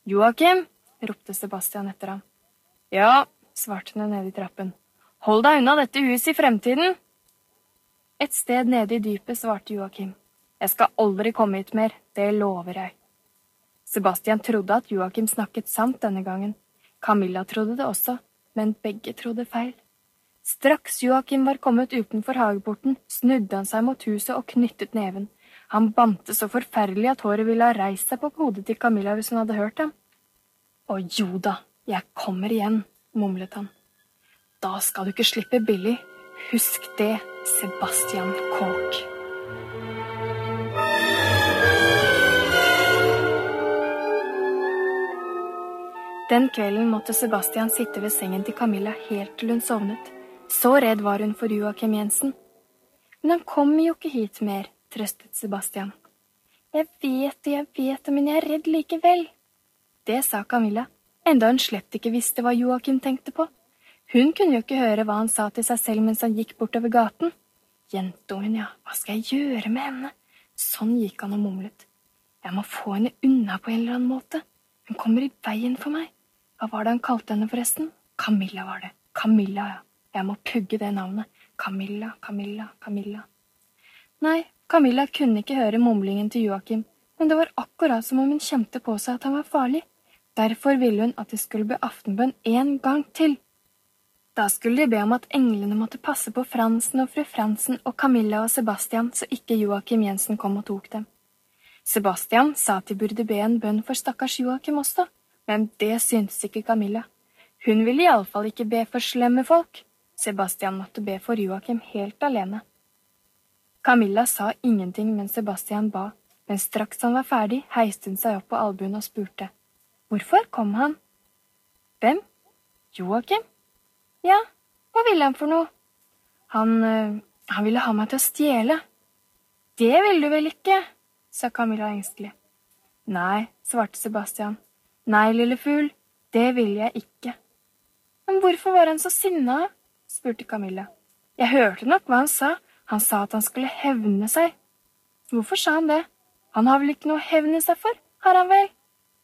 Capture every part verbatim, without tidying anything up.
Joakim, ropte Sebastian etter ham. Ja, svarte hun nede i trappen. Hold deg unna dette huset i fremtiden. Et sted nede i dypet svarte Joakim. Jeg skal aldri komme hit mer, det lover jeg. Sebastian trodde at Joakim snakket sant denne gangen. Camilla trodde det også, men begge trodde feil. Straks Joakim var kommet utenfor hageporten, snudde han seg mot huset og knyttet neven. Han bante så forferdelig at håret ville ha reist seg på hodet til Camilla hvis hun hadde hørt ham. Å jo da, jeg kommer igjen, mumlet han. Da skal du ikke slippe billig. Husk det, Sebastian Kåk. Den kvelden måtte Sebastian sitte ved sengen til Camilla helt til hun sovnet. Så redd var hun for Joakim Jensen. Men han kommer jo ikke hit mer, trøstet Sebastian. Jeg vet det, jeg vet det, men jeg er redd likevel. Det sa Camilla, enda hun slett ikke visste hva Joakim tenkte på. Hun kunne jo ikke høre hva han sa til seg selv mens han gikk bortover gaten. Jentungen, ja, hva skal jeg gjøre med henne? Sånn gikk han og mumlet. Jeg må få henne unna på en eller annen måte. Hun kommer i veien for meg. Hva var det han kalte henne forresten? Camilla var det. Camilla, ja. Jeg må pugge det navnet. Camilla, Camilla, Camilla. Nei, Camilla kunne ikke høre mumlingen til Joakim, men det var akkurat som om hun kjente på seg at han var farlig. Derfor ville hun at det skulle bli aftenbønn en gang til. Da skulle de be om at englene måtte passe på Fransen og fru Fransen og Camilla og Sebastian, så ikke Joakim Jensen kom og tok dem. Sebastian sa at de burde be en bønn for stakkars Joakim også, men det syntes ikke Camilla. Hun ville i alle fall ikke be for slemme folk. Sebastian måtte be for Joakim helt alene. Camilla sa ingenting mens Sebastian ba, men straks han var ferdig, heiste hun seg opp på albuen og spurte. Hvorfor kom han? Hvem? Joakim? Ja, hva ville han for noe? Han, øh, han ville ha meg til å stjele. Det vil du vel ikke, sa Camilla engstelig. Nei, svarte Sebastian. Nei, lille fugl, det vil jeg ikke. Men hvorfor var han så sinna? Spurte Camilla. Jeg hørte nok hva han sa. Han sa at han skulle hevne seg. Hvorfor sa han det? Han har vel ikke noe å hevne seg for, har han vel?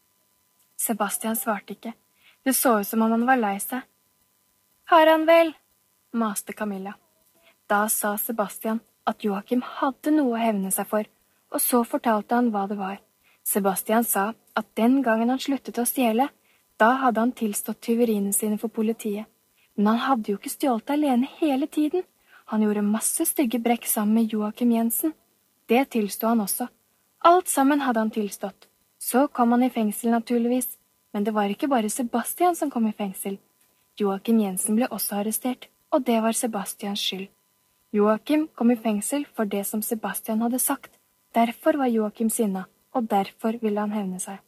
Sebastian svarte ikke. Det så ut som om han var lei seg. Har han vel? Maste Camilla. Da sa Sebastian at Joakim hadde noe å hevne seg for, og så fortalte han hva det var. Sebastian sa at den gangen han sluttet å stjele, da hadde han tilstått tyveriene sine for politiet. Men han hadde jo ikke stjålet alene hele tiden. Han gjorde masse stygge brekk sammen med Joakim Jensen. Det tilstod han også. Alt sammen hadde han tilstått. Så kom han i fengsel naturligvis, men det var ikke bare Sebastian som kom i fengsel. Joakim Jensen ble også arrestert, og det var Sebastians skyld. Joakim kom i fengsel for det som Sebastian hadde sagt. Derfor var Joakim sinna, og derfor ville han hevne seg.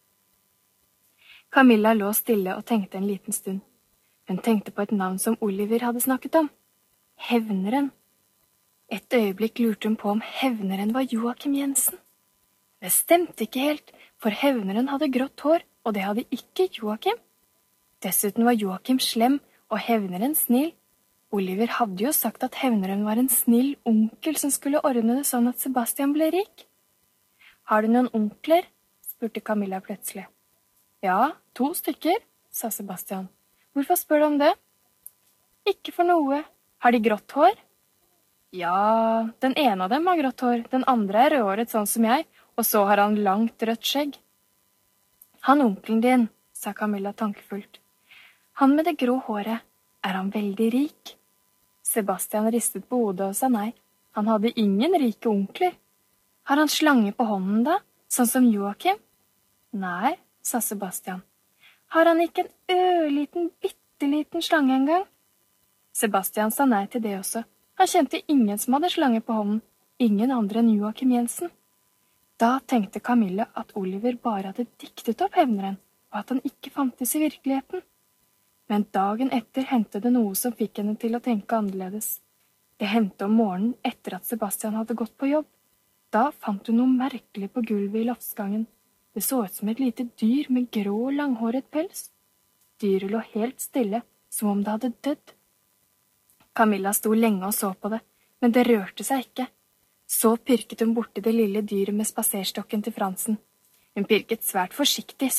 Camilla lå stille og tenkte en liten stund. Hun tenkte på et navn som Oliver hadde snakket om. Hevneren. Et øyeblikk lurte hun på om hevneren var Joakim Jensen. Det stemte ikke helt, for hevneren hadde grått hår, og det hadde ikke Joakim. Dessuten var Joakim slem, og hevneren snill. Oliver hadde jo sagt at hevneren var en snill onkel som skulle ordne det sånn at Sebastian ble rik. Har du noen onkler? Spurte Camilla plutselig. Ja, to stykker, sa Sebastian. Hvorfor spør du om det? Ikke for noe. Har de grått hår? Ja, den ene av dem har grått hår, den andre er rødhåret sånn som jeg, og så har han langt rødt skjegg. Han onkelen din, sa Camilla tankefullt. Han med det grå håret, er han veldig rik? Sebastian ristet på hodet og sa nei. Han hadde ingen rike onkler. Har han slange på hånden da, sånn som Joakim? Nei, sa Sebastian. Har han ikke en ørliten, bitteliten slange engang? Sebastian sa nei til det også. Han kjente ingen som hadde slange på hånden, ingen andre enn Joakim Jensen. Da tenkte Camilla at Oliver bare hadde diktet opp hevneren, og at han ikke fantes i virkeligheten. Men dagen etter hendte det noe som fikk henne til å tenke annerledes. Det hendte om morgenen etter at Sebastian hadde gått på jobb. Da fant hun noe merkelig på gulvet i loftsgangen. Det så ut som et lite dyr med grå, langhåret pels. Dyret lå helt stille, som om det hadde dødd. Camilla sto lenge og så på det, men det rørte seg ikke. Så pirket hun borti det lille dyret med spaserstokken til Fransen. Hun pirket svært forsiktig,